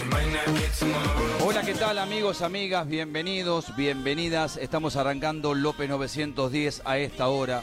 Hola, ¿qué tal amigos, amigas? Bienvenidos, bienvenidas. Estamos arrancando López 910 a esta hora.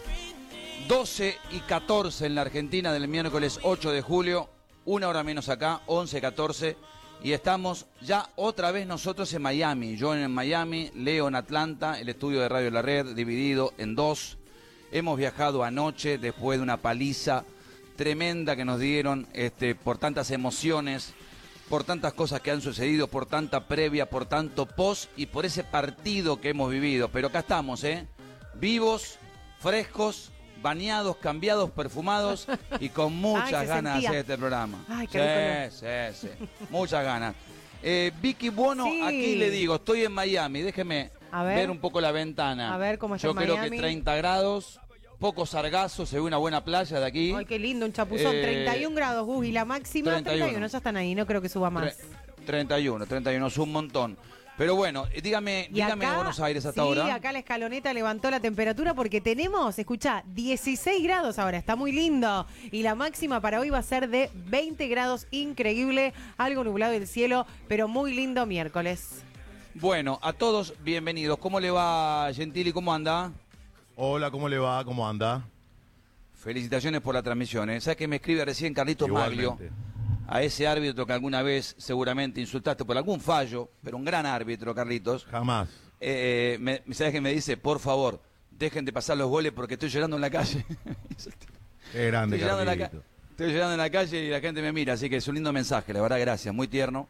12:14 en la Argentina del miércoles 8 de julio. Una hora menos acá, 11:14. Y estamos ya otra vez nosotros en Miami. Yo en Miami, Leo en Atlanta, el estudio de Radio La Red dividido en dos. Hemos viajado anoche después de una paliza tremenda que nos dieron por tantas emociones, por tantas cosas que han sucedido, por tanta previa, por tanto post y por ese partido que hemos vivido. Pero acá estamos, vivos, frescos, bañados, cambiados, perfumados y con muchas ganas de hacer este programa. Ay, qué sí, muchas ganas. Vicky Buono, sí. Aquí le digo, estoy en Miami, déjeme ver un poco la ventana. A ver cómo está Yo Miami. creo que 30 grados, poco sargazo, se ve una buena playa de aquí. Ay, qué lindo, un chapuzón, 31 grados, Gus, y la máxima 31, ya están ahí, no creo que suba más. 31, es un montón. Pero bueno, dígame acá, Buenos Aires hasta ahora. Sí, acá la escaloneta levantó la temperatura porque tenemos, escuchá, 16 grados ahora, está muy lindo. Y la máxima para hoy va a ser de 20 grados, increíble, algo nublado el cielo, pero muy lindo miércoles. Bueno, a todos bienvenidos. ¿Cómo le va, Gentili? ¿Cómo anda? Hola, ¿cómo le va? ¿Cómo anda? Felicitaciones por la transmisión. ¿Sabes que me escribe recién Carlitos Igualmente. Maglio? A ese árbitro que alguna vez seguramente insultaste por algún fallo, pero un gran árbitro, Carlitos. Jamás. ¿Sabes que me dice? Por favor, dejen de pasar los goles porque estoy llorando en la calle. Qué grande, Carlito. Estoy llorando en la calle y la gente me mira, así que es un lindo mensaje, la verdad, gracias, muy tierno.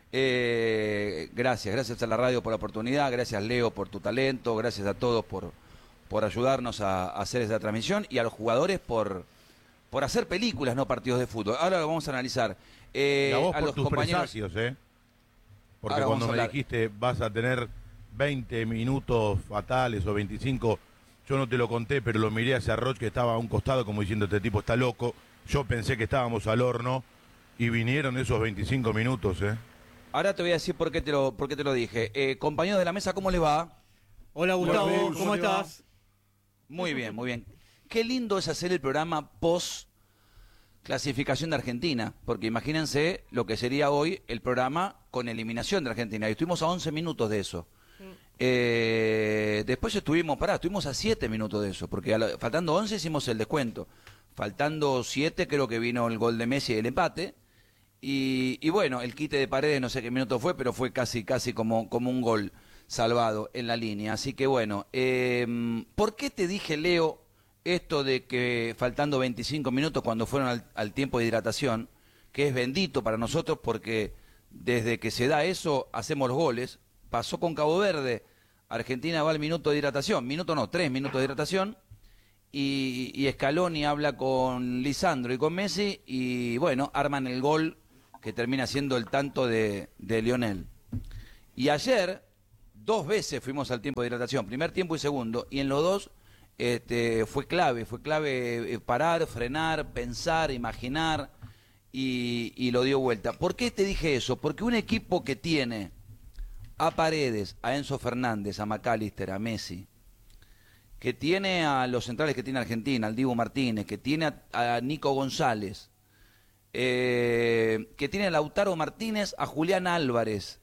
Gracias a la radio por la oportunidad, gracias Leo por tu talento, gracias a todos por ayudarnos a hacer esta transmisión y a los jugadores por hacer películas, no partidos de fútbol. Ahora lo vamos a analizar. Y a vos a por los tus compañeros... presagios, Porque Ahora cuando me dijiste vas a tener 20 minutos fatales o 25, yo no te lo conté, pero lo miré hacia Roch que estaba a un costado como diciendo este tipo está loco. Yo pensé que estábamos al horno y vinieron esos 25 minutos, Ahora te voy a decir por qué te lo dije. Compañeros de la mesa, ¿cómo les va? Hola Gustavo, ¿cómo estás? Muy bien, muy bien. Qué lindo es hacer el programa post clasificación de Argentina, porque imagínense lo que sería hoy el programa con eliminación de Argentina. Y estuvimos a 11 minutos de eso. Después estuvimos a 7 minutos de eso, porque faltando 11 hicimos el descuento. Faltando 7 creo que vino el gol de Messi y el empate. Y bueno, el quite de Paredes no sé qué minuto fue, pero fue casi como un gol salvado en la línea. Así que bueno, ¿por qué te dije, Leo, esto de que faltando 25 minutos cuando fueron al tiempo de hidratación, que es bendito para nosotros porque desde que se da eso hacemos los goles? Pasó con Cabo Verde, Argentina va al minuto de hidratación, 3 minutos de hidratación, y Scaloni habla con Lisandro y con Messi, y bueno, arman el gol que termina siendo el tanto de Lionel. Y ayer, 2 veces fuimos al tiempo de hidratación, primer tiempo y segundo, y en los dos fue clave parar, frenar, pensar, imaginar, y lo dio vuelta. ¿Por qué te dije eso? Porque un equipo que tiene a Paredes, a Enzo Fernández, a McAllister, a Messi, que tiene a los centrales que tiene Argentina, al Dibu Martínez, que tiene a Nico González, que tiene a Lautaro Martínez, a Julián Álvarez,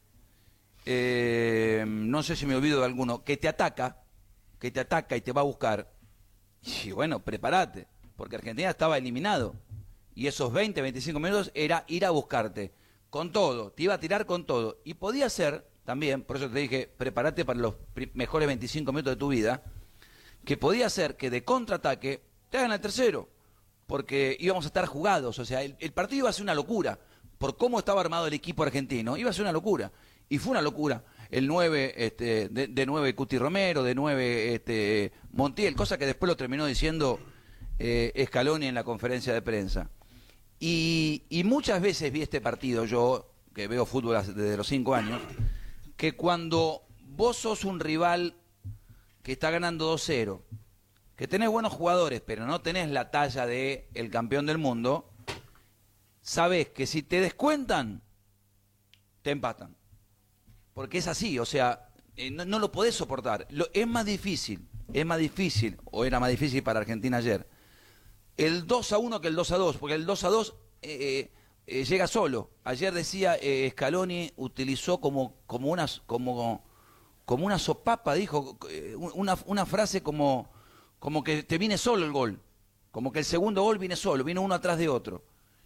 no sé si me olvido de alguno, que te ataca y te va a buscar, y bueno, prepárate, porque Argentina estaba eliminado, y esos 20-25 minutos era ir a buscarte, con todo, te iba a tirar con todo, y podía ser, también, por eso te dije, prepárate para los mejores 25 minutos de tu vida, que podía ser que de contraataque te hagan el tercero, porque íbamos a estar jugados, o sea, el partido iba a ser una locura, por cómo estaba armado el equipo argentino, iba a ser una locura, y fue una locura. El 9, de 9 Cuti Romero, de 9 Montiel, cosa que después lo terminó diciendo Scaloni en la conferencia de prensa. Y muchas veces vi este partido, yo, que veo fútbol desde los 5 años, que cuando vos sos un rival que está ganando 2-0, que tenés buenos jugadores, pero no tenés la talla de el campeón del mundo, sabés que si te descuentan, te empatan. Porque es así, o sea, no lo podés soportar. Es más difícil, o era más difícil para Argentina ayer, el 2-1 que el 2-2, porque el 2-2 llega solo. Ayer decía Scaloni utilizó como una sopapa, dijo una frase como que te viene solo el gol, como que el segundo gol viene solo, vino uno atrás de otro.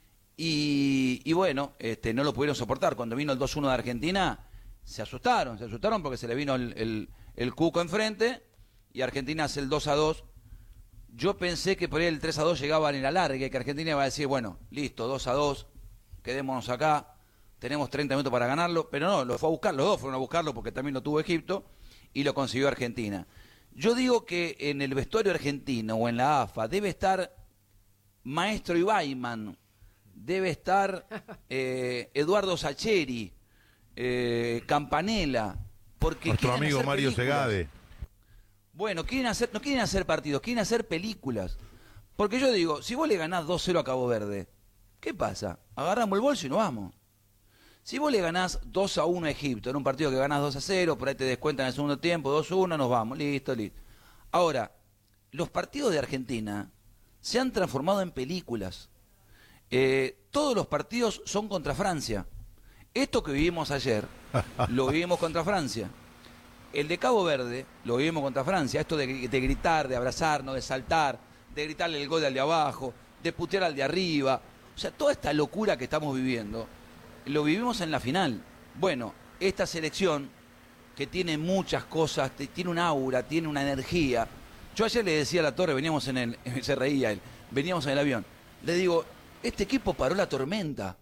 Y bueno, no lo pudieron soportar. Cuando vino el 2-1 de Argentina, se asustaron porque se le vino el Cuco enfrente y Argentina hace el 2-2. Yo pensé que por ahí el 3-2 llegaba en el alargue, que Argentina iba a decir, bueno, listo, 2-2, quedémonos acá, tenemos 30 minutos para ganarlo, pero no, lo fue a buscar, los dos fueron a buscarlo porque también lo tuvo Egipto y lo consiguió Argentina. Yo digo que en el vestuario argentino o en la AFA debe estar Maestro Ibaiman, debe estar Eduardo Sacheri, Campanella, porque nuestro amigo Mario Segade. Bueno, no quieren hacer partidos, quieren hacer películas. Porque yo digo, si vos le ganás 2-0 a Cabo Verde, ¿qué pasa? Agarramos el bolso y nos vamos. Si vos le ganás 2-1 a Egipto, en un partido que ganás 2-0, por ahí te descuentan en el segundo tiempo, 2-1, nos vamos, listo. Ahora, los partidos de Argentina se han transformado en películas. Todos los partidos son contra Francia. Esto que vivimos ayer, lo vivimos contra Francia. El de Cabo Verde lo vivimos contra Francia. Esto de gritar, de abrazarnos, de saltar, de gritarle el gol al de abajo, de putear al de arriba. O sea, toda esta locura que estamos viviendo, lo vivimos en la final. Bueno, esta selección, que tiene muchas cosas, tiene un aura, tiene una energía. Yo ayer le decía a La Torre, veníamos se reía él, veníamos en el avión. Le digo, este equipo paró la tormenta.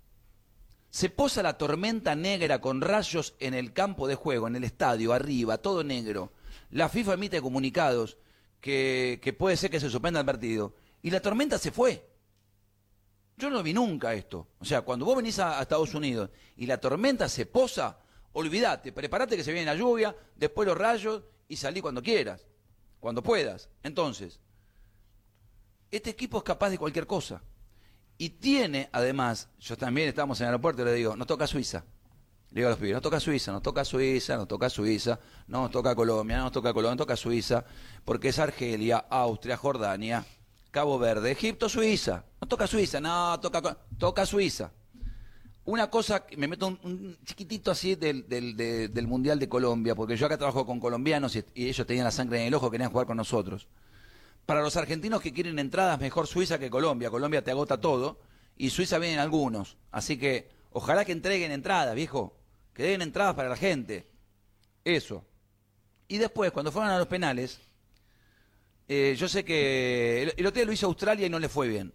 Se posa la tormenta negra con rayos en el campo de juego, en el estadio, arriba, todo negro. La FIFA emite comunicados que puede ser que se suspenda el partido. Y la tormenta se fue. Yo no vi nunca esto. O sea, cuando vos venís a Estados Unidos y la tormenta se posa, olvídate, preparate que se viene la lluvia, después los rayos y salí cuando quieras, cuando puedas. Entonces, este equipo es capaz de cualquier cosa. Y tiene, además, yo también estamos en el aeropuerto y le digo, nos toca Suiza. Le digo a los pibes, nos toca Suiza, nos toca Suiza, nos toca Suiza, no nos toca Colombia, no nos toca Colombia, nos toca Suiza, porque es Argelia, Austria, Jordania, Cabo Verde, Egipto, Suiza. No toca Suiza, no, toca Suiza. Una cosa, me meto un chiquitito así del Mundial de Colombia, porque yo acá trabajo con colombianos y ellos tenían la sangre en el ojo, querían jugar con nosotros. Para los argentinos que quieren entradas, mejor Suiza que Colombia. Colombia te agota todo y Suiza vienen algunos. Así que ojalá que entreguen entradas, viejo. Que den entradas para la gente. Eso. Y después, cuando fueron a los penales, yo sé que el otro día lo hizo Australia y no le fue bien.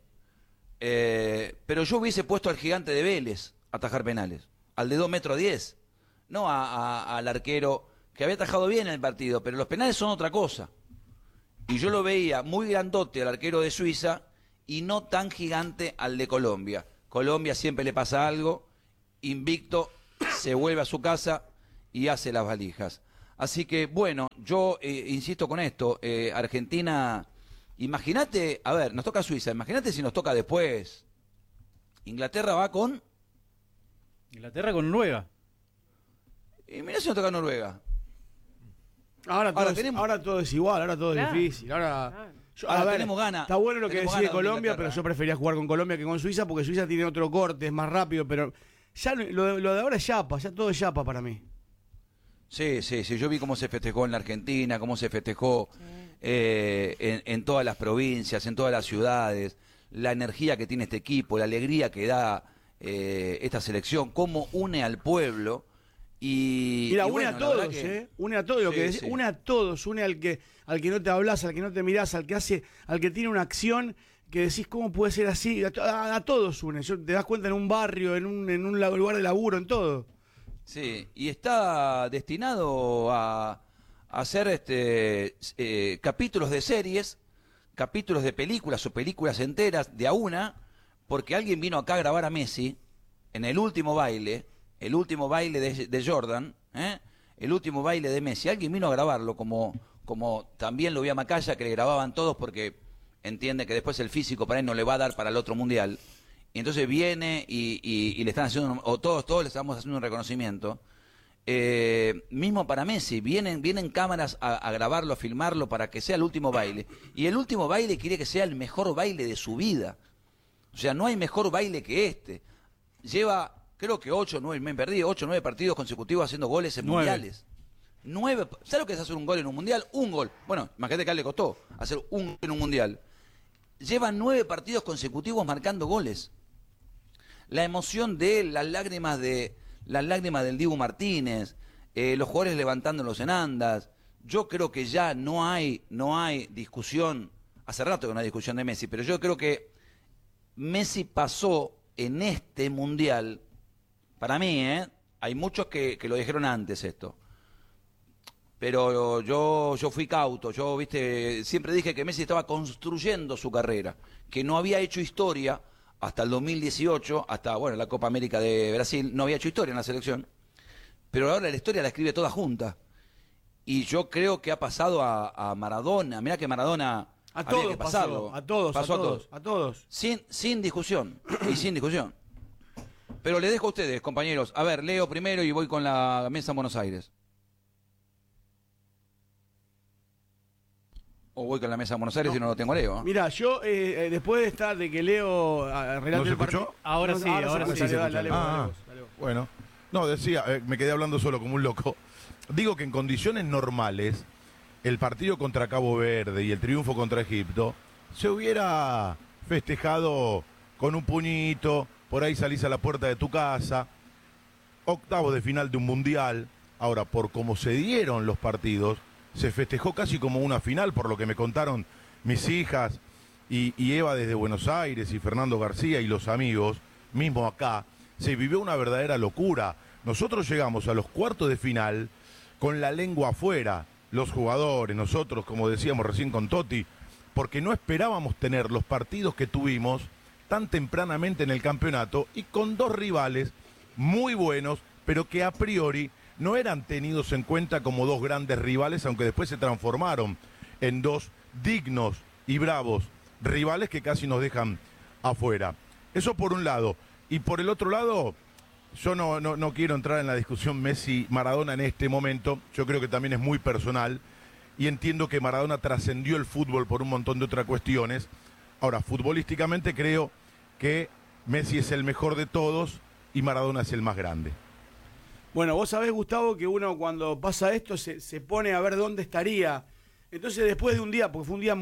Pero yo hubiese puesto al gigante de Vélez a atajar penales. Al de 2,10 metros. No al arquero que había atajado bien en el partido. Pero los penales son otra cosa. Y yo lo veía muy grandote al arquero de Suiza y no tan gigante al de Colombia. Colombia siempre le pasa algo, invicto, se vuelve a su casa y hace las valijas. Así que, bueno, yo insisto con esto, Argentina, imagínate, a ver, nos toca Suiza, imagínate si nos toca después. Inglaterra va con... Inglaterra con Noruega. Y mirá si nos toca Noruega. Ahora todo es igual, ahora todo es difícil. Ahora tenemos ganas. Está bueno lo que decís de Colombia, pero yo prefería jugar con Colombia que con Suiza, porque Suiza tiene otro corte, es más rápido, pero ya lo de ahora es yapa, ya todo es yapa para mí. Sí, yo vi cómo se festejó en la Argentina, cómo se festejó en todas las provincias, en todas las ciudades, la energía que tiene este equipo, la alegría que da esta selección, cómo une al pueblo. Y une a todos, une a todos, une a todos, une al que no te hablas, al que no te mirás, al que tiene una acción que decís cómo puede ser así, a todos une, te das cuenta en un barrio, en un lugar de laburo, en todo. Sí, y está destinado a hacer capítulos de series, capítulos de películas o películas enteras de a una, porque alguien vino acá a grabar a Messi en el último baile de Jordan, el último baile de Messi. Alguien vino a grabarlo, como también lo vi a Macaya, que le grababan todos porque entiende que después el físico para él no le va a dar para el otro mundial. Y entonces viene y le están haciendo, o todos le estamos haciendo un reconocimiento. Mismo para Messi, vienen cámaras a grabarlo, a filmarlo para que sea el último baile. Y el último baile quiere que sea el mejor baile de su vida. O sea, no hay mejor baile que este. lleva, creo que 8 o 9 partidos consecutivos haciendo goles en mundiales. 9. ¿Sabes lo que es hacer un gol en un mundial? Un gol. Bueno, imagínate que a él le costó hacer un gol en un mundial. Lleva 9 partidos consecutivos marcando goles. La emoción de él, las lágrimas del Dibu Martínez, los jugadores levantándolos en andas. Yo creo que ya no hay discusión, hace rato que no hay discusión de Messi, pero yo creo que Messi pasó en este mundial, para mí, hay muchos que lo dijeron antes esto, pero yo fui cauto, siempre dije que Messi estaba construyendo su carrera, que no había hecho historia hasta el 2018, hasta la Copa América de Brasil, no había hecho historia en la selección, pero ahora la historia la escribe toda junta. Y yo creo que ha pasado a Maradona. Mirá que Maradona había que pasarlo. A todos. Sin discusión. Y sin discusión. Pero le dejo a ustedes, compañeros. A ver, leo primero y voy con la mesa en Buenos Aires. O voy con la mesa en Buenos Aires y no lo tengo Leo. Mira, yo después de estar de que Leo ¿No se escuchó? Ahora sí. Dale, bueno. No, decía, me quedé hablando solo como un loco. Digo que en condiciones normales, el partido contra Cabo Verde y el triunfo contra Egipto se hubiera festejado con un puñito, por ahí salís a la puerta de tu casa, octavos de final de un mundial. Ahora, por cómo se dieron los partidos, se festejó casi como una final, por lo que me contaron mis hijas y Eva desde Buenos Aires y Fernando García y los amigos, mismo acá, se vivió una verdadera locura. Nosotros llegamos a los cuartos de final con la lengua afuera, los jugadores, nosotros, como decíamos recién con Totti, porque no esperábamos tener los partidos que tuvimos tan tempranamente en el campeonato y con dos rivales muy buenos, pero que a priori no eran tenidos en cuenta como dos grandes rivales, aunque después se transformaron en dos dignos y bravos rivales que casi nos dejan afuera. Eso por un lado. Y por el otro lado, yo no quiero entrar en la discusión Messi-Maradona en este momento. Yo creo que también es muy personal y entiendo que Maradona trascendió el fútbol por un montón de otras cuestiones. Ahora, futbolísticamente creo que Messi es el mejor de todos y Maradona es el más grande. Bueno, vos sabés, Gustavo, que uno cuando pasa esto se pone a ver dónde estaría. Entonces, después de un día, porque fue un día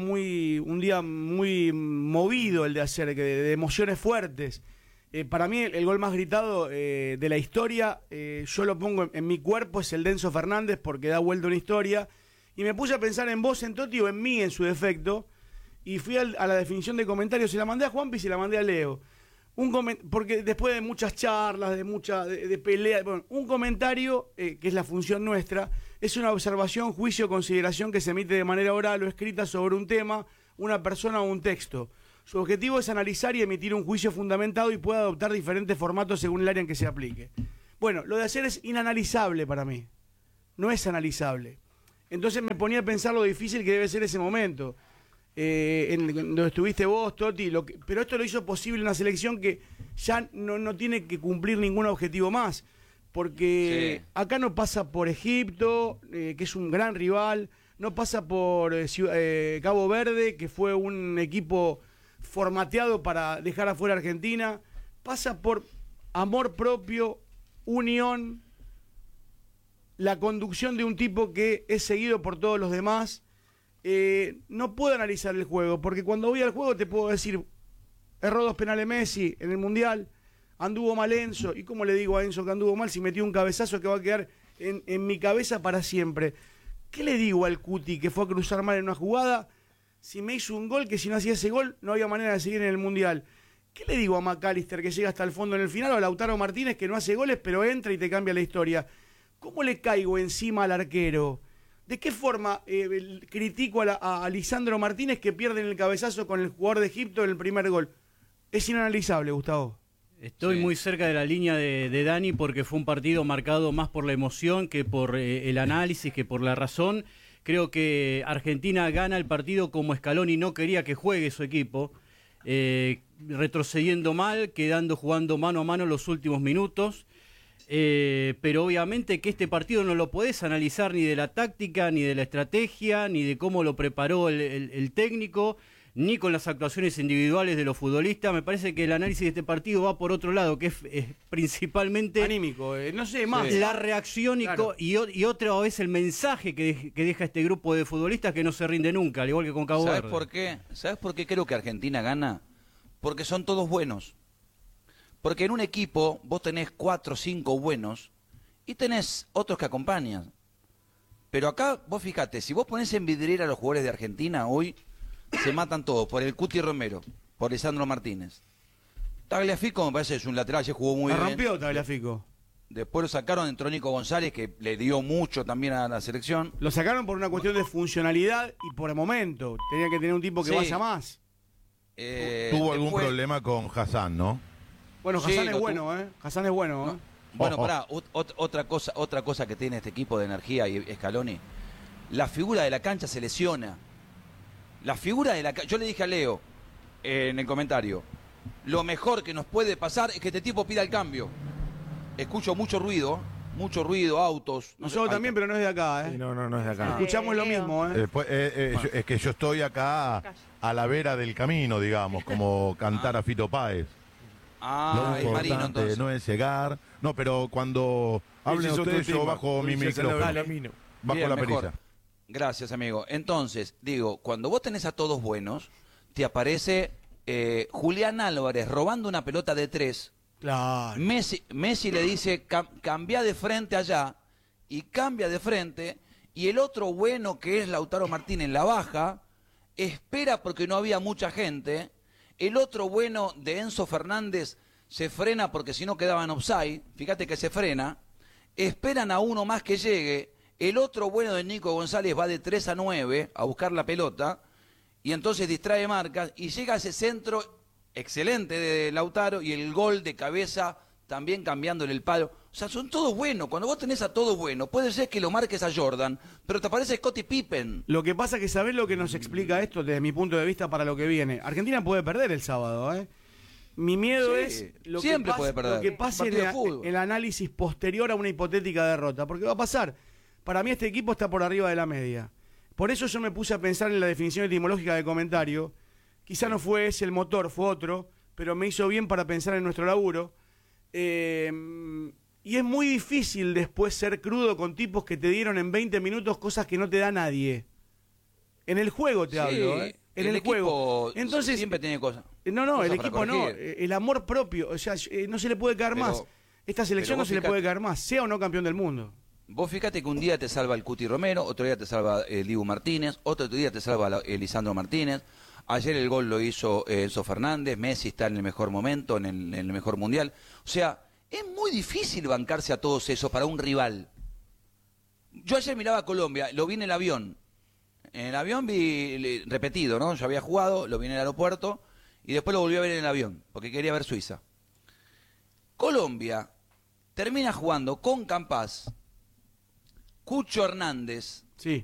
muy movido el de hacer, de emociones fuertes. Para mí el gol más gritado de la historia, yo lo pongo en mi cuerpo, es el de Enzo Fernández porque da vuelta una historia. Y me puse a pensar en vos, en Totti o en mí en su defecto. Y fui a la definición de comentarios, se la mandé a Juanpi y se la mandé a Leo. Porque después de muchas charlas, de peleas, bueno, un comentario, que es la función nuestra, es una observación, juicio, consideración que se emite de manera oral o escrita sobre un tema, una persona o un texto. Su objetivo es analizar y emitir un juicio fundamentado y puede adoptar diferentes formatos según el área en que se aplique. Bueno, lo de hacer es inanalizable para mí. No es analizable. Entonces me ponía a pensar lo difícil que debe ser ese momento. Donde estuviste vos, Totti, pero esto lo hizo posible una selección que ya no tiene que cumplir ningún objetivo más. Porque acá no pasa por Egipto, que es un gran rival, no pasa por Cabo Verde, que fue un equipo formateado para dejar afuera a Argentina, pasa por amor propio, unión, la conducción de un tipo que es seguido por todos los demás. No puedo analizar el juego, porque cuando voy al juego te puedo decir, erró 2 penales Messi en el Mundial, anduvo mal Enzo, y cómo le digo a Enzo que anduvo mal si metió un cabezazo que va a quedar en mi cabeza para siempre. ¿Qué le digo al Cuti que fue a cruzar mal en una jugada? Si me hizo un gol, que si no hacía ese gol no había manera de seguir en el Mundial. ¿Qué le digo a McAllister que llega hasta el fondo en el final, o a Lautaro Martínez que no hace goles pero entra y te cambia la historia? ¿Cómo le caigo encima al arquero? ¿De qué forma critico a Lisandro Martínez que pierde en el cabezazo con el jugador de Egipto en el primer gol? Es inanalizable, Gustavo. Estoy muy cerca de la línea de Dani porque fue un partido marcado más por la emoción que por el análisis, que por la razón. Creo que Argentina gana el partido como Scaloni no quería que juegue su equipo, retrocediendo mal, jugando mano a mano los últimos minutos. Pero obviamente que este partido no lo podés analizar ni de la táctica, ni de la estrategia, ni de cómo lo preparó el técnico, ni con las actuaciones individuales de los futbolistas. Me parece que el análisis de este partido va por otro lado, que es principalmente anímico, no sé, más la reacción y otra vez el mensaje que deja este grupo de futbolistas que no se rinde nunca, al igual que con Cabo Verde. ¿Sabes por qué creo que Argentina gana? Porque son todos buenos. Porque en un equipo vos tenés 4 o 5 buenos y tenés otros que acompañan. Pero acá, vos fíjate, si vos ponés en vidriera a los jugadores de Argentina hoy, se matan todos, por el Cuti Romero, por Lisandro Martínez. Tagliafico me parece que es un lateral, se jugó muy bien. Rompió Tagliafico. Después lo sacaron, entró Nico González, que le dio mucho también a la selección. Lo sacaron por una cuestión de funcionalidad y por el momento. Tenía que tener un tipo que vaya más. Tuvo algún problema con Hassan, ¿no? Bueno, Hassan es bueno, Hassan es bueno, no. Bueno, pará, otra cosa que tiene este equipo de energía y Scaloni. La figura de la cancha se lesiona. La figura de la cancha. Yo le dije a Leo en el comentario, lo mejor que nos puede pasar es que este tipo pida el cambio. Escucho mucho ruido, autos. Nosotros también, pero no es de acá, Sí, no es de acá. Escuchamos lo mismo, es que yo estoy acá a la vera del camino, digamos, como cantar a Fito Páez. Es Marino, entonces. No es llegar. No, pero cuando hablen ustedes, yo bajo mi micrófono. Bajo Bien, la mejor. perilla. Gracias, amigo. Entonces, digo, cuando vos tenés a todos buenos, te aparece Julián Álvarez robando una pelota de 3. Claro. Messi le dice, cambia de frente allá, y cambia de frente, y el otro bueno, que es Lautaro Martínez, la baja, espera porque no había mucha gente. El otro bueno de Enzo Fernández se frena porque si no quedaba en offside. Fíjate que se frena. Esperan a uno más que llegue. El otro bueno de Nico González va de 3 a 9 a buscar la pelota. Y entonces distrae marcas. Y llega ese centro excelente de Lautaro. Y el gol de cabeza también cambiándole el palo. O sea, son todos buenos. Cuando vos tenés a todos buenos, puede ser que lo marques a Jordan, pero te aparece Scottie Pippen. Lo que pasa es que sabés lo que nos explica esto desde mi punto de vista para lo que viene. Argentina puede perder el sábado, Mi miedo es lo que pase en el análisis posterior a una hipotética derrota. Porque va a pasar. Para mí este equipo está por arriba de la media. Por eso yo me puse a pensar en la definición etimológica de comentario. Quizá no fue ese el motor, fue otro, pero me hizo bien para pensar en nuestro laburo. Y es muy difícil después ser crudo con tipos que te dieron en 20 minutos cosas que no te da nadie. En el juego te hablo, En el juego. Entonces, siempre tiene cosas. No, el equipo no. El amor propio. O sea, no se le puede caer más. Esta selección no se le puede caer más, sea o no campeón del mundo. Vos fíjate que un día te salva el Cuti Romero, otro día te salva el Dibu Martínez, otro día te salva el Lisandro Martínez. Ayer el gol lo hizo Enzo Fernández, Messi está en el mejor momento, en el mejor mundial. O sea, es muy difícil bancarse a todos esos para un rival. Yo ayer miraba a Colombia, lo vi en el avión. En el avión vi repetido, ¿no? Yo había jugado, lo vi en el aeropuerto y después lo volví a ver en el avión, porque quería ver Suiza. Colombia termina jugando con Campás, Cucho Hernández. Sí.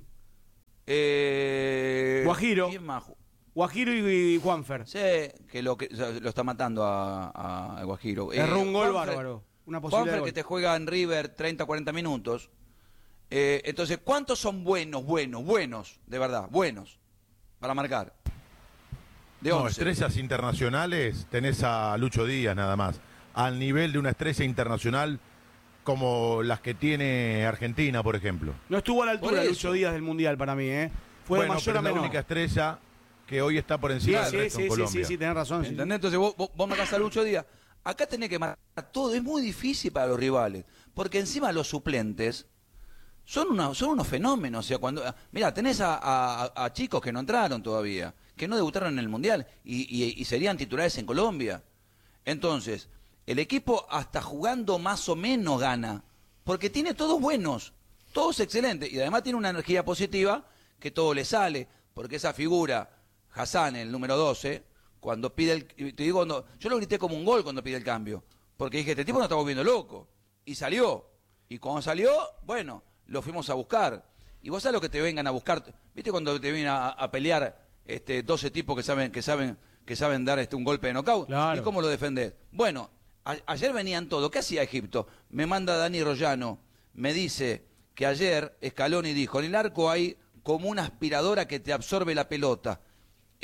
Guajiro. ¿Quién más? Guajiro y Juanfer. Sí, que lo está matando a Guajiro. Erró un gol bárbaro. Una posibilidad Juanfer que te juega en River 30, 40 minutos. Entonces, ¿cuántos son buenos, de verdad, buenos, para marcar? De 11. Estrellas internacionales tenés a Lucho Díaz nada más. Al nivel de una estrella internacional como las que tiene Argentina, por ejemplo. No estuvo a la altura Lucho Díaz del Mundial para mí, Fue de mayor a menor. La única estrella que hoy está por encima del resto en Colombia. Sí, tenés razón. ¿Entendés? Entonces vos marcás a Lucho Díaz. Acá tenés que marcar todo. Es muy difícil para los rivales. Porque encima los suplentes son unos fenómenos. O sea, mirá, tenés a chicos que no entraron todavía, que no debutaron en el Mundial y serían titulares en Colombia. Entonces, el equipo hasta jugando más o menos gana. Porque tiene todos buenos, todos excelentes. Y además tiene una energía positiva que todo le sale. Porque esa figura, Hassan, el número 12, cuando pide yo lo grité como un gol cuando pide el cambio. Porque dije, este tipo nos está volviendo loco. Y salió. Y cuando salió, bueno, lo fuimos a buscar. Y vos sabés lo que te vengan a buscar. ¿Viste cuando te vienen a pelear 12 tipos que saben dar un golpe de knockout? Claro. ¿Y cómo lo defendés? Bueno, ayer venían todos. ¿Qué hacía Egipto? Me manda Dani Rollano. Me dice que ayer Scaloni dijo, en el arco hay como una aspiradora que te absorbe la pelota.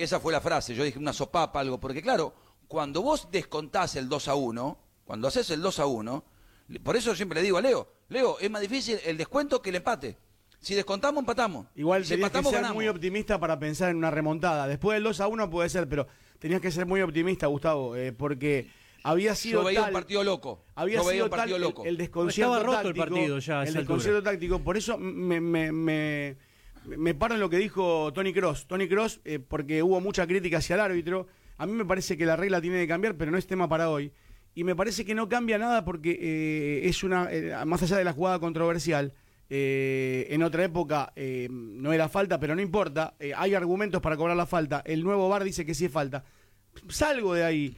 esa fue la frase, yo dije una sopapa, algo, porque claro, cuando vos descontás el 2-1, cuando haces el 2-1, por eso siempre le digo a Leo, es más difícil el descuento que el empate. Si descontamos, empatamos. Igual si tenías que ser ganamos. muy optimista para pensar en una remontada. Después del 2-1 puede ser, pero tenías que ser muy optimista, Gustavo, porque había sido yo veía tal, un partido loco. Había sido tal el desconcierto estaba roto táctico, el partido ya. El desconcierto táctico. Por eso me paro en lo que dijo Toni Kroos. Toni Kroos, porque hubo mucha crítica hacia el árbitro. A mí me parece que la regla tiene que cambiar, pero no es tema para hoy. Y me parece que no cambia nada porque es una, más allá de la jugada controversial, en otra época no era falta, pero no importa. Hay argumentos para cobrar la falta. El nuevo VAR dice que sí es falta. Salgo de ahí.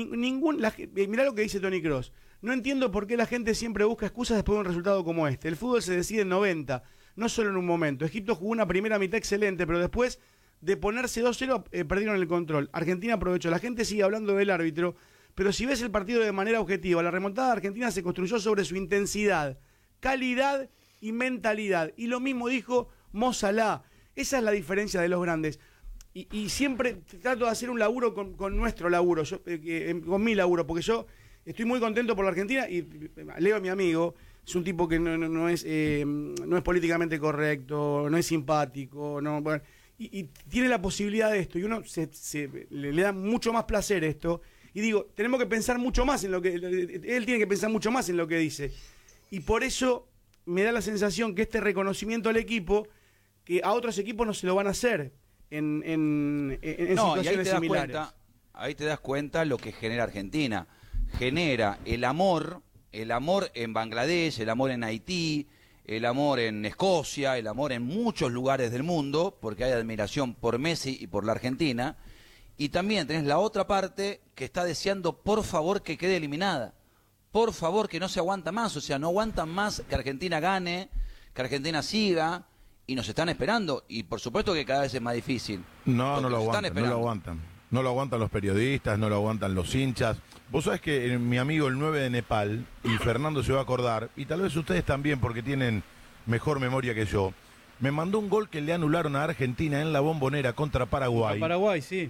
Mirá lo que dice Toni Kroos. No entiendo por qué la gente siempre busca excusas después de un resultado como este. El fútbol se decide en 90, no solo en un momento. Egipto jugó una primera mitad excelente, pero después de ponerse 2-0 perdieron el control. Argentina aprovechó. La gente sigue hablando del árbitro, pero si ves el partido de manera objetiva, la remontada de Argentina se construyó sobre su intensidad, calidad y mentalidad. Y lo mismo dijo Mo Salah. Esa es la diferencia de los grandes. Y siempre trato de hacer un laburo con nuestro laburo, con mi laburo, porque yo estoy muy contento por la Argentina y Leo, mi amigo, es un tipo que no es políticamente correcto, no es simpático, bueno, y tiene la posibilidad de esto, y uno le da mucho más placer esto, y digo, tenemos que pensar mucho más en lo que, él tiene que pensar mucho más en lo que dice, y por eso me da la sensación que este reconocimiento al equipo, que a otros equipos no se lo van a hacer, en situaciones similares. Ahí te das cuenta lo que genera Argentina. Genera el amor en Bangladesh, el amor en Haití, el amor en Escocia, el amor en muchos lugares del mundo, porque hay admiración por Messi y por la Argentina. Y también tenés la otra parte que está deseando, por favor, que quede eliminada. Por favor, que no se aguanta más. O sea, no aguantan más que Argentina gane, que Argentina siga. Y nos están esperando, y por supuesto que cada vez es más difícil. No lo aguantan. No lo aguantan los periodistas, no lo aguantan los hinchas. Vos sabés que mi amigo el 9 de Nepal, y Fernando se va a acordar, y tal vez ustedes también porque tienen mejor memoria que yo, me mandó un gol que le anularon a Argentina en la Bombonera contra Paraguay. Paraguay, sí.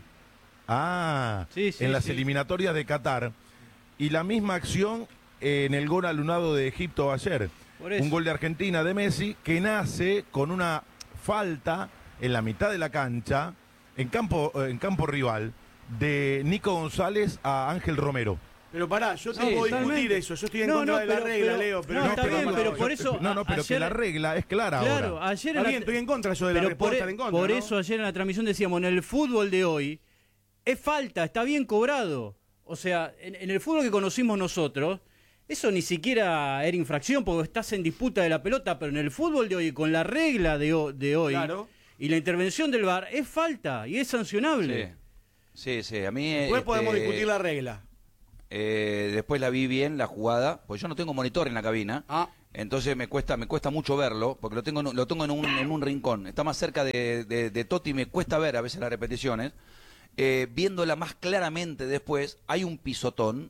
En las eliminatorias de Qatar. Y la misma acción en el gol anulado de Egipto ayer. Un gol de Argentina de Messi que nace con una falta en la mitad de la cancha, en campo rival, de Nico González a Ángel Romero. Pero pará, yo no puedo discutir eso, yo estoy en contra de la regla, Leo. Pero está bien, pero por eso... pero que la regla es clara ahora. Claro, ayer... Está bien, estoy en contra yo de la respuesta en contra. Por eso ayer en la transmisión decíamos, en el fútbol de hoy, es falta, está bien cobrado. O sea, en el fútbol que conocimos nosotros... Eso ni siquiera era infracción porque estás en disputa de la pelota, pero en el fútbol de hoy, con la regla de hoy claro. Y la intervención del VAR, es falta y es sancionable. Sí, a mí... Después podemos discutir la regla. Después la vi bien, la jugada, pues yo no tengo monitor en la cabina, entonces me cuesta mucho verlo, porque lo tengo en un rincón, está más cerca de Totti, me cuesta ver a veces las repeticiones. Viéndola más claramente después, hay un pisotón.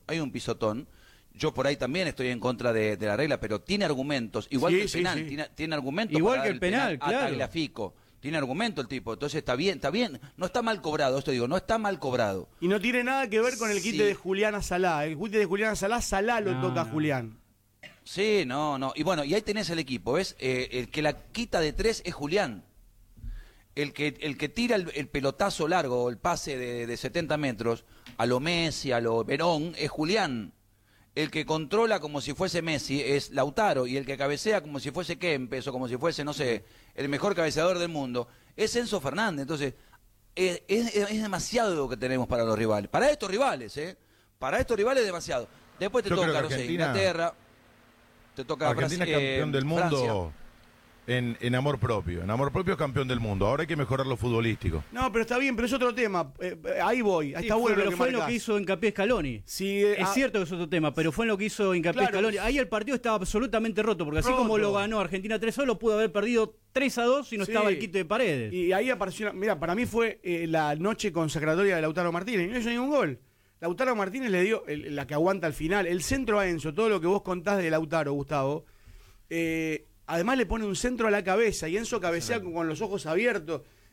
Yo por ahí también estoy en contra de la regla, pero tiene argumentos, igual que el penal, sí. Tiene argumentos. Igual que el penal, claro. A Tagliafico. Tiene argumento el tipo, entonces está bien, no está mal cobrado, no está mal cobrado. Y no tiene nada que ver con el quite de Julián a Salah. El quite de Julián a Salah lo toca a Julián. Sí, no. Y bueno, y ahí tenés el equipo, ¿ves? El que la quita de 3 es Julián. El que tira el pelotazo largo, el pase de 70 metros, a lo Messi, a lo Verón, es Julián. El que controla como si fuese Messi es Lautaro, y el que cabecea como si fuese Kempes o como si fuese, no sé, el mejor cabeceador del mundo es Enzo Fernández. Entonces, es demasiado lo que tenemos para los rivales. Para estos rivales, Para estos rivales es demasiado. Después te toca, no sé, Inglaterra, te toca Argentina es campeón del mundo. Francia. En amor propio. En amor propio es campeón del mundo. Ahora hay que mejorar lo futbolístico. No, pero está bien, pero es otro tema. Ahí voy. Ahí está bueno. Pero fue en lo que hizo hincapié Scaloni. Sí, es cierto que es otro tema, pero fue en lo que hizo hincapié Scaloni. Ahí el partido estaba absolutamente roto, porque así como lo ganó Argentina 3-0, lo pudo haber perdido 3-2 si no estaba el quite de Paredes. Y ahí apareció. Mira, para mí fue la noche consacratoria de Lautaro Martínez. No hizo ningún gol. Lautaro Martínez le dio la que aguanta al final. El centro a Enzo, todo lo que vos contás de Lautaro, Gustavo. Además le pone un centro a la cabeza y Enzo cabecea con los ojos abiertos.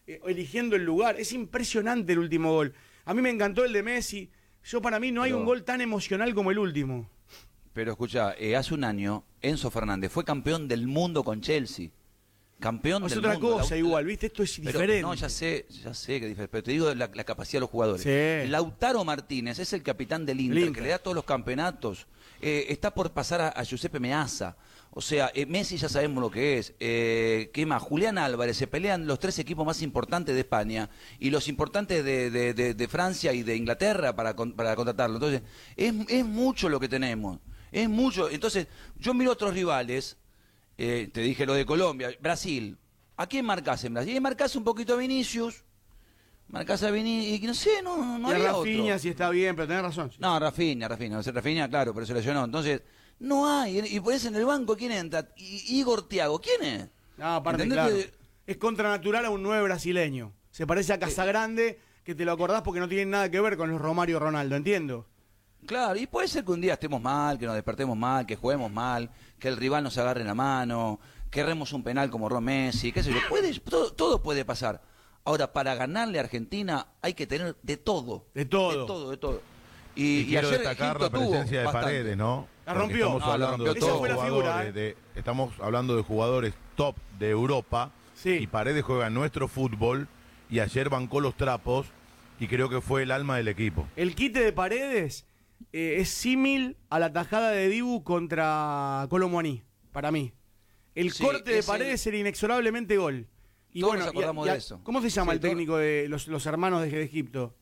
eligiendo el lugar. Es impresionante el último gol. A mí me encantó el de Messi. Para mí no hay un gol tan emocional como el último. Pero escucha, hace un año Enzo Fernández fue campeón del mundo con Chelsea. Campeón del mundo. Es otra cosa igual, ¿viste? Esto es diferente. No, ya sé que es diferente, pero te digo la capacidad de los jugadores. Sí. Lautaro Martínez es el capitán del Inter, que le da todos los campeonatos. Está por pasar a Giuseppe Meazza. O sea, Messi ya sabemos lo que es. ¿Qué más? Julián Álvarez, se pelean los 3 equipos más importantes de España y los importantes de Francia y de Inglaterra para contratarlo. Entonces, es mucho lo que tenemos. Es mucho. Entonces, yo miro otros rivales. Te dije lo de Colombia, Brasil. ¿A quién marcás en Brasil? Marcás un poquito a Vinicius. Marcás a Vinicius. Y no sé, no y había Rafinha otro. sí está bien, pero tenés razón. Sí. No, Rafinha, claro, pero se lesionó. Entonces, no hay. Y ponés en el banco, ¿quién entra? Igor Thiago, ¿quién es? No, aparte, claro. Es contranatural a un 9 brasileño. Se parece a Casagrande, que te lo acordás porque no tiene nada que ver con los Romario y Ronaldo, entiendo. Claro, y puede ser que un día estemos mal, que nos despertemos mal, que juguemos mal, que el rival nos agarre en la mano, que erremos un penal como Messi, qué sé yo. Todo puede pasar. Ahora, para ganarle a Argentina hay que tener de todo. De todo. Y quiero ayer destacar Egipto la presencia de bastante. Paredes, ¿no? La rompió. Estamos hablando de Esa fue la figura, estamos hablando de jugadores top de Europa. Sí. Y Paredes juega en nuestro fútbol. Y ayer bancó los trapos. Y creo que fue el alma del equipo. El quite de Paredes es símil a la tajada de Dibu contra Colomboani, para mí. El corte de Paredes era inexorablemente gol. Y todos bueno, nos acordamos de eso. ¿Cómo se llama el técnico de los hermanos de Egipto?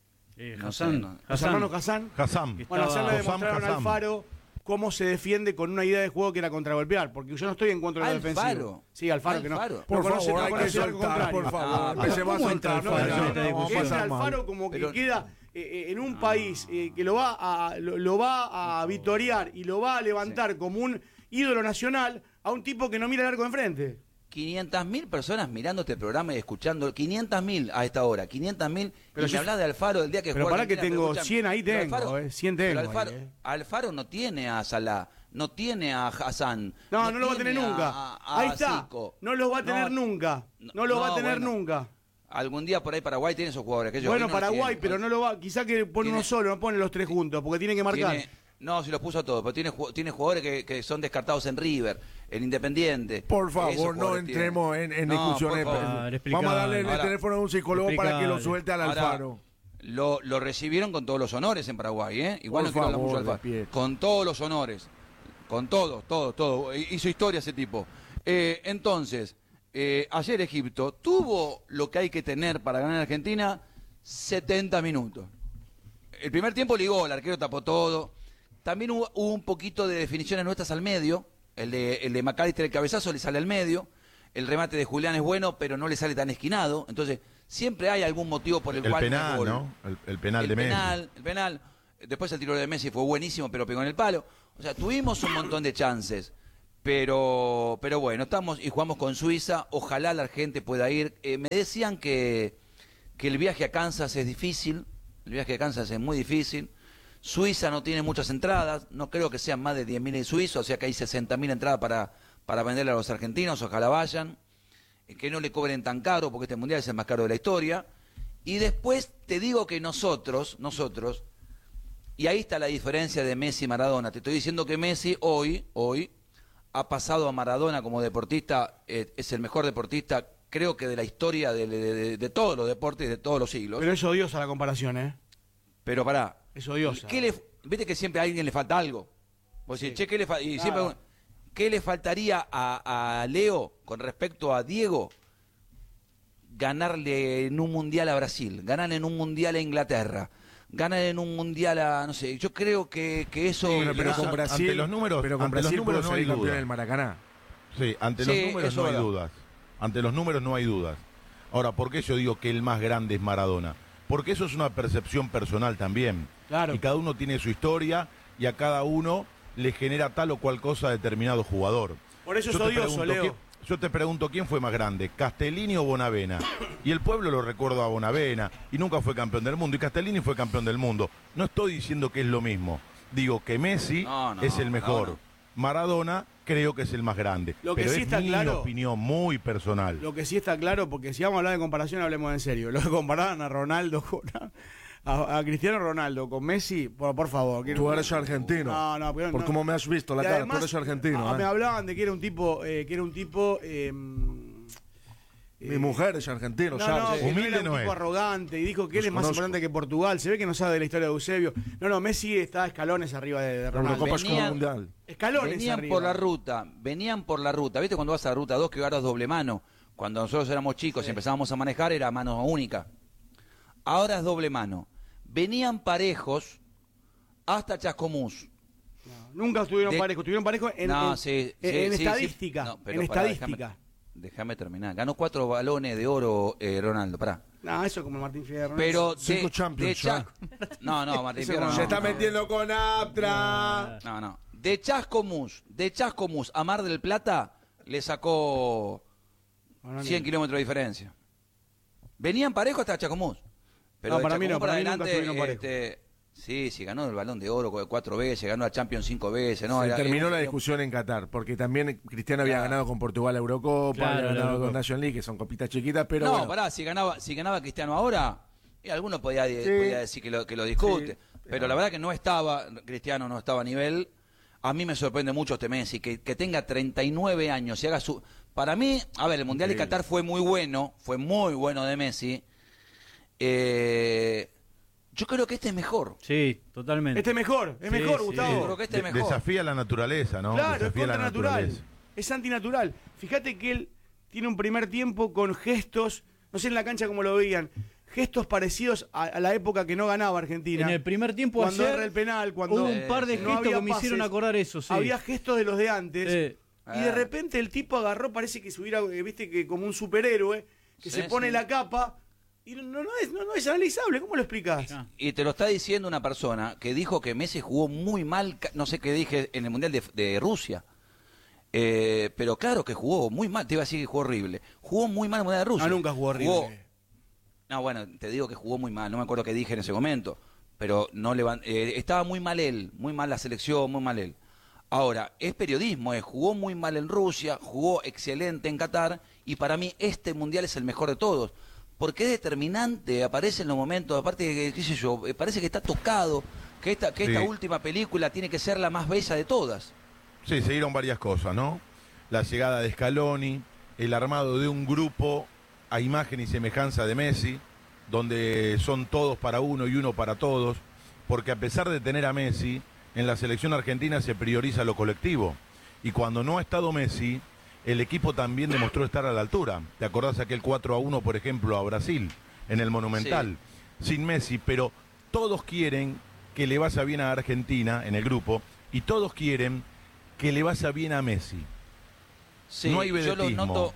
Hassan. Los hermanos Hassan. Bueno, ayer le demostraron a Alfaro cómo se defiende con una idea de juego que era contragolpear, porque yo no estoy en contra de la defensiva. Sí, Alfaro, que no. Por favor, no conoce algo contrario. Por favor, empecemos a soltar. Entra Alfaro como que queda en un país que lo va a vitorear y lo va a levantar como un ídolo nacional a un tipo que no mira el arco de enfrente. 500.000 personas mirando este programa y escuchando, 500.000 a esta hora, 500.000, y me hablas de Alfaro del día que pero juega. Pero para que tengo 100 ahí tengo, 100 tengo. Alfaro no tiene a Salah, no tiene a Hassan. No lo va a tener nunca. Ahí está, no los va a tener nunca. No lo va a tener nunca. Algún día por ahí Paraguay tiene esos jugadores. Bueno, Paraguay, pero no lo va, quizá que pone uno solo, no pone los 3 juntos, porque tiene que marcar. No, si los puso a todos, pero tiene jugadores que son descartados en River, en Independiente. Por favor, no entremos en discusiones. Vamos a darle el teléfono a un psicólogo para que lo suelte al Alfaro. Lo recibieron con todos los honores en Paraguay, ¿eh? Igual no quiero hablar mucho de Alfaro. Con todos los honores. Con todo. Hizo historia ese tipo. Entonces, ayer Egipto tuvo lo que hay que tener para ganar a Argentina, 70 minutos. El primer tiempo ligó, el arquero tapó todo. También hubo un poquito de definiciones nuestras al medio. El de McAllister, el cabezazo, le sale al medio. El remate de Julián es bueno, pero no le sale tan esquinado. Entonces, siempre hay algún motivo por el cual... El penal, ¿no? El penal de Messi. El penal. Después el tiro de Messi fue buenísimo, pero pegó en el palo. O sea, tuvimos un montón de chances. Pero bueno, estamos y jugamos con Suiza. Ojalá la gente pueda ir. Me decían que el viaje a Kansas es difícil. El viaje a Kansas es muy difícil. Suiza no tiene muchas entradas, no creo que sean más de 10.000 suizos, o sea que hay 60.000 entradas para venderle a los argentinos, ojalá vayan, que no le cobren tan caro, porque este mundial es el más caro de la historia. Y después te digo que nosotros, y ahí está la diferencia de Messi y Maradona, te estoy diciendo que Messi hoy ha pasado a Maradona como deportista, es el mejor deportista, creo que de la historia de todos los deportes, de todos los siglos. Pero es odiosa la comparación, ¿eh? Pero pará. Es odiosa. Viste que siempre a alguien le falta algo. Vos decís, ¿qué le faltaría a Leo con respecto a Diego? Ganarle en un mundial a Brasil, ganarle en un mundial a Inglaterra, ganarle en un mundial a, no sé, yo creo que eso... Sí, pero con Brasil, ante los números, no hay campeón del Maracaná. Sí, ante los números no hay dudas. Ante los números no hay dudas. Ahora, ¿por qué yo digo que el más grande es Maradona? Porque eso es una percepción personal también. Claro. Y cada uno tiene su historia y a cada uno le genera tal o cual cosa a determinado jugador. Por eso es odioso, Leo. Yo te pregunto, ¿quién fue más grande, Castellini o Bonavena? Y el pueblo lo recuerda a Bonavena y nunca fue campeón del mundo. Y Castellini fue campeón del mundo. No estoy diciendo que es lo mismo. Digo que Messi es el mejor. Maradona creo que es el más grande. Lo que pero sí es está mi claro, opinión muy personal. Lo que sí está claro, porque si vamos a hablar de comparación, hablemos en serio. Lo que comparaban a Ronaldo a Cristiano Ronaldo con Messi, por favor. Tú eres argentino. No, por cómo me has visto la cara, además, tú eres argentino. Me hablaban de que era un tipo, mi mujer es argentina, ¿sabes? Humilde no es. Un tipo arrogante y dijo que él es más importante que Portugal. Se ve que no sabe de la historia de Eusebio. No, Messi está escalones arriba de Ronaldo. Mundial. Escalones venían arriba. Venían por la ruta. ¿Viste cuando vas a la ruta 2 que agarras doble mano? Cuando nosotros éramos chicos y empezábamos a manejar era mano única. Ahora es doble mano. Venían parejos hasta Chascomús. Nunca estuvieron parejos. Estuvieron parejos en estadística. No, en estadística. Déjame terminar. Ganó 4 balones de oro Ronaldo, pará. No, eso como Martín Fierro. Pero 5 Champions. No, Martín Fierro. Se está metiendo con Aptra. No. De Chascomús a Mar del Plata le sacó 100 kilómetros de diferencia. Venían parejos hasta Chascomús. Pero no, para mí no, para mí nunca estuvieron parejos. Sí, ganó el Balón de Oro 4 veces, ganó la Champions 5 veces. No, terminó la discusión en Qatar, porque también Cristiano había ganado con Portugal la Eurocopa, había ganado con National League, que son copitas chiquitas, pero no, bueno. Pará, si ganaba Cristiano ahora, alguno podía decir que lo discute, pero la verdad que Cristiano no estaba a nivel. A mí me sorprende mucho este Messi, que tenga 39 años y haga su... Para mí, a ver, el Mundial de Qatar fue muy bueno de Messi. Yo creo que este es mejor. Sí, totalmente. Este es mejor, Gustavo. Yo creo que este es mejor. Desafía la naturaleza, ¿no? Claro, desafía es contranatural. Es antinatural. Fíjate que él tiene un primer tiempo con gestos, no sé en la cancha cómo lo veían, gestos parecidos a la época que no ganaba Argentina. En el primer tiempo cuando erra el penal, cuando hubo un par de gestos que me hicieron acordar eso, sí. Había gestos de los de antes. Y de repente el tipo agarró, parece que se hubiera, viste, que como un superhéroe, que se pone la capa. Y no es analizable, ¿cómo lo explicás? Y te lo está diciendo una persona que dijo que Messi jugó muy mal, no sé qué dije, en el Mundial de Rusia. Pero claro que jugó muy mal, te iba a decir que jugó horrible. Jugó muy mal en el Mundial de Rusia. Nunca jugó horrible. No, bueno, te digo que jugó muy mal, no me acuerdo qué dije en ese momento. Pero estaba muy mal él, muy mal la selección, muy mal él. Ahora, es periodismo, jugó muy mal en Rusia, jugó excelente en Qatar, y para mí este Mundial es el mejor de todos. Porque es determinante, aparece en los momentos, aparte, qué sé yo, parece que está tocado, que esta última película tiene que ser la más bella de todas. Sí, se dieron varias cosas, ¿no? La llegada de Scaloni, el armado de un grupo a imagen y semejanza de Messi, donde son todos para uno y uno para todos, porque a pesar de tener a Messi, en la selección argentina se prioriza lo colectivo. Y cuando no ha estado Messi, el equipo también demostró estar a la altura. ¿Te acordás aquel 4-1, por ejemplo, a Brasil, en el Monumental? Sí. Sin Messi, pero todos quieren que le vaya bien a Argentina en el grupo y todos quieren que le vaya bien a Messi. Sí, no hay vedetismo. Yo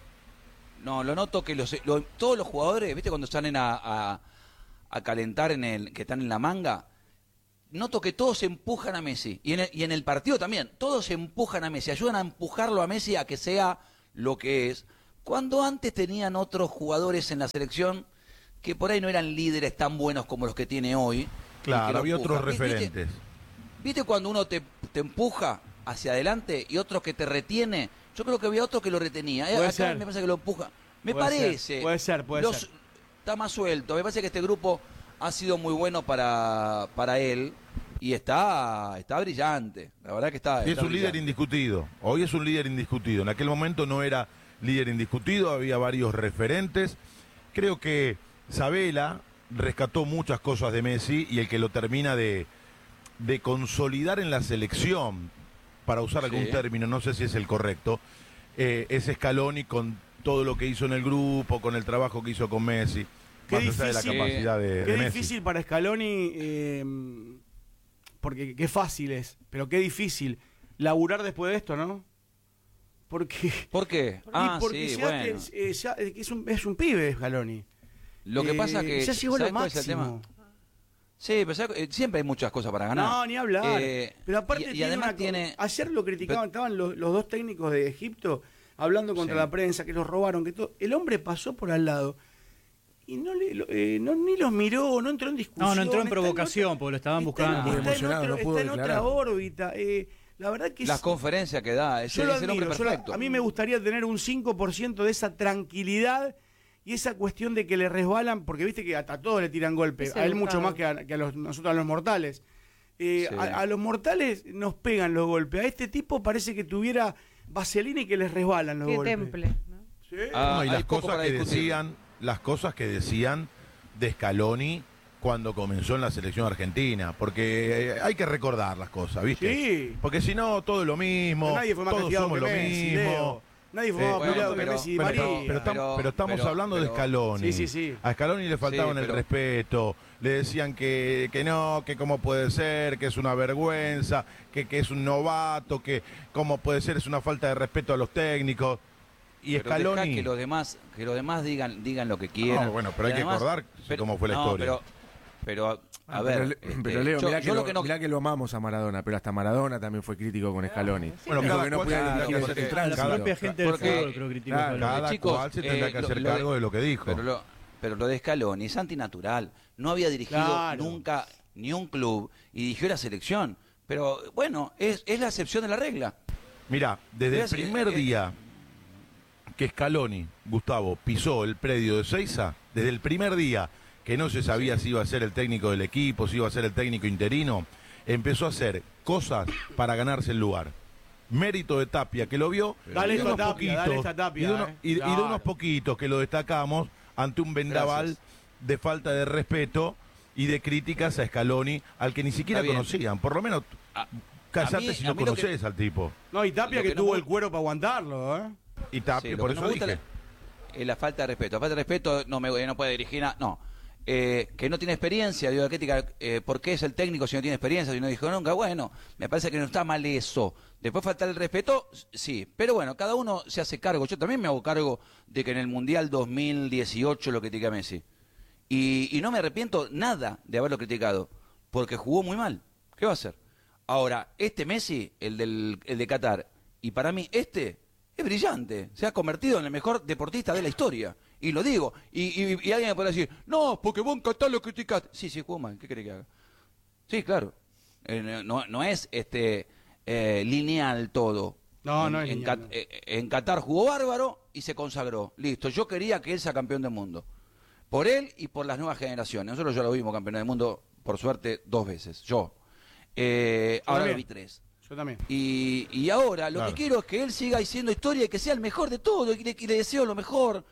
lo noto que todos los jugadores, ¿viste? Cuando salen a calentar que están en la manga, noto que todos empujan a Messi. Y en el partido también, todos empujan a Messi, ayudan a empujarlo a Messi a que sea lo que es. Cuando antes tenían otros jugadores en la selección que por ahí no eran líderes tan buenos como los que tiene hoy. Claro, había otros referentes. ¿Viste cuando uno te empuja hacia adelante y otro que te retiene? Yo creo que había otro que lo retenía. Acá me parece que lo empuja. Puede ser. Está más suelto. Me parece que este grupo ha sido muy bueno para él y está brillante. La verdad que está. Y es un líder indiscutido. Hoy es un líder indiscutido. En aquel momento no era líder indiscutido, había varios referentes. Creo que Sabela rescató muchas cosas de Messi y el que lo termina de consolidar en la selección, para usar algún término, no sé si es el correcto, es Scaloni con todo lo que hizo en el grupo, con el trabajo que hizo con Messi. Qué más allá de la capacidad de Qué Messi. difícil para Scaloni, porque qué fácil es, pero qué difícil laburar después de esto, ¿no? ¿Por qué? Porque bueno. Es un pibe Scaloni. Lo que pasa que ya llegó lo máximo. Sí, pero siempre hay muchas cosas para ganar. No, ni hablar. Pero aparte y además tiene... Ayer lo criticaban, estaban los dos técnicos de Egipto hablando contra la prensa, que los robaron, que todo. El hombre pasó por al lado y ni los miró, no entró en discusión. No entró en provocación, porque lo estaban buscando. Está en otra órbita. la verdad que las conferencias que da, es el hombre perfecto. A mí me gustaría tener un 5% de esa tranquilidad y esa cuestión de que le resbalan, porque viste que a todos le tiran golpe, a él mucho más que a nosotros, a los mortales. Sí. A los mortales nos pegan los golpes, a este tipo parece que tuviera vaselina y que les resbalan los golpes. Qué temple, ¿no? Sí. Y las cosas que decían de Scaloni cuando comenzó en la selección argentina, porque hay que recordar las cosas, ¿viste? Sí. Porque si no, todo es lo mismo, pero nadie fue más todos somos que lo Messi, mismo. Leo. Nadie fue más peleado que Messi y María. Pero estamos hablando de Scaloni. Sí. A Scaloni le faltaban el respeto, le decían que no, que cómo puede ser, que es una vergüenza, que es un novato, que cómo puede ser, es una falta de respeto a los técnicos. Y pero Scaloni... que los demás digan lo que quieran. No, bueno, pero hay que acordar cómo fue la historia. Pero a ver, pero Leo, mirá que lo amamos a Maradona, pero hasta Maradona también fue crítico con Scaloni. Bueno, cada propia gente del fútbol creo que criticó a Scaloni. Cada cual se tendrá que hacer cargo de lo que dijo. Pero lo de Scaloni es antinatural. No había dirigido nunca ni un club y dirigió la selección. Pero bueno, es la excepción de la regla. Mirá, desde el primer día que Scaloni, Gustavo, pisó el predio de Ezeiza, desde el primer día que no se sabía si iba a ser el técnico del equipo, si iba a ser el técnico interino, empezó a hacer cosas para ganarse el lugar. Mérito de Tapia, que lo vio, y de unos poquitos que lo destacamos ante un vendaval de falta de respeto y de críticas a Scaloni, al que ni siquiera conocían. Por lo menos, callate si no conoces al tipo. No, y Tapia que tuvo el cuero para aguantarlo, ¿eh? Y Tapia, por eso dije. La falta de respeto. La falta de respeto no puede dirigir nada. No. Que no tiene experiencia, digo, la crítica, ¿por qué es el técnico si no tiene experiencia, si no dijo nunca? Bueno, me parece que no está mal eso. Después faltar el respeto, sí, pero bueno, cada uno se hace cargo. Yo también me hago cargo de que en el Mundial 2018 lo critiqué a Messi. Y no me arrepiento nada de haberlo criticado, porque jugó muy mal. ¿Qué va a hacer? Ahora, este Messi, el de Qatar, y para mí es brillante, se ha convertido en el mejor deportista de la historia. Y lo digo, y alguien me puede decir, no, porque vos en Qatar lo criticaste. Sí, jugó mal, ¿qué querés que haga? Sí, claro. No es lineal todo. No es lineal. En Qatar jugó bárbaro y se consagró. Listo, yo quería que él sea campeón del mundo. Por él y por las nuevas generaciones. Nosotros ya lo vimos campeón del mundo, por suerte, 2 veces. Yo. Ahora lo vi 3. Yo también. Y ahora lo que quiero es que él siga haciendo historia y que sea el mejor de todo. Y le deseo lo mejor.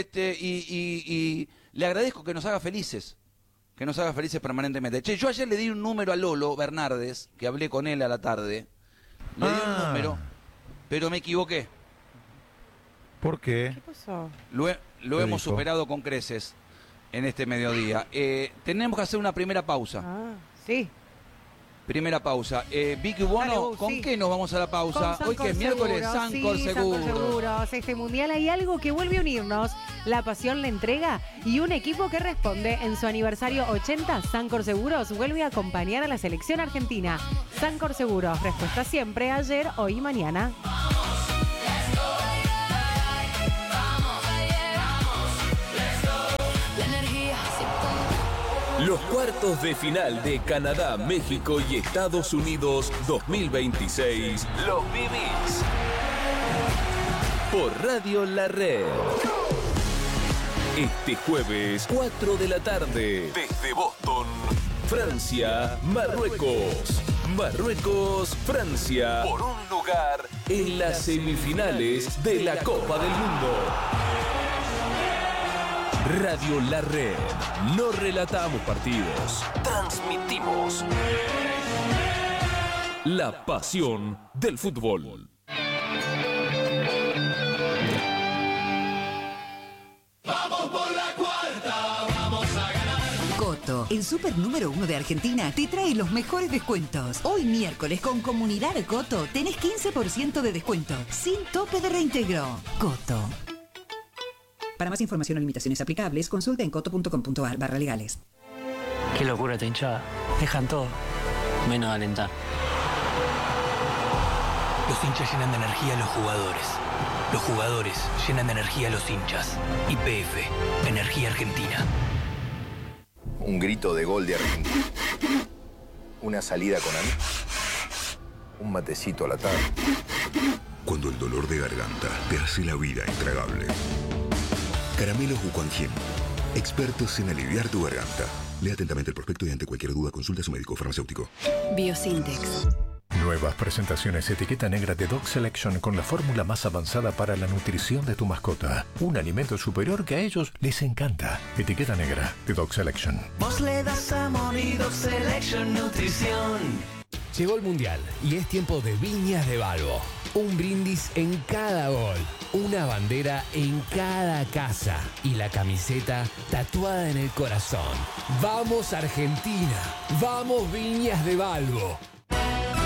Y le agradezco que nos haga felices. Que nos haga felices permanentemente. Che, yo ayer le di un número a Lolo Bernardes, que hablé con él a la tarde. Le di un número, pero me equivoqué. ¿Por qué? ¿Qué pasó? Lo hemos superado con creces en este mediodía. Tenemos que hacer una primera pausa. Sí. Primera pausa. Vicky Bono, ¿con qué nos vamos a la pausa? Hoy que es miércoles, Sancor Seguros. Este mundial hay algo que vuelve a unirnos. La pasión, la entrega y un equipo que responde. En su aniversario 80, Sancor Seguros vuelve a acompañar a la selección argentina. Sancor Seguros, respuesta siempre, ayer, hoy y mañana. Los cuartos de final de Canadá, México y Estados Unidos 2026 los vivís por Radio La Red. Este jueves, 4 de la tarde, desde Boston, Francia, Marruecos. Marruecos, Francia, por un lugar en las semifinales de la Copa del Mundo. Radio La Red. No relatamos partidos, transmitimos la pasión del fútbol. Vamos por la cuarta, vamos a ganar. Coto, el super número 1 de Argentina, te trae los mejores descuentos. Hoy miércoles con Comunidad Coto tenés 15% de descuento, sin tope de reintegro. Coto. Para más información o limitaciones aplicables, consulta en coto.com.ar/legales. Qué locura esta hinchada. Dejan todo, menos alentar. Los hinchas llenan de energía a los jugadores. Los jugadores llenan de energía a los hinchas. YPF, Energía Argentina. Un grito de gol de Argentina. Una salida con amigos. un matecito a la tarde. Cuando el dolor de garganta te hace la vida intragable. Caramelos Wuquanjin, expertos en aliviar tu garganta. Lea atentamente el prospecto y ante cualquier duda consulta a su médico farmacéutico. Biosintex. Nuevas presentaciones etiqueta negra de Dog Selection con la fórmula más avanzada para la nutrición de tu mascota. Un alimento superior que a ellos les encanta. Etiqueta negra de Dog Selection. Vos le das amor y Dog Selection Nutrición. Llegó el Mundial y es tiempo de Viñas de Balbo. Un brindis en cada gol, una bandera en cada casa y la camiseta tatuada en el corazón. ¡Vamos Argentina! ¡Vamos Viñas de Balbo!